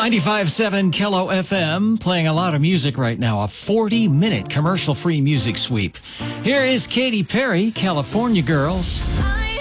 95.7 Kello FM, playing a lot of music right now. A 40-minute commercial-free music sweep. Here is Katy Perry, California Girls.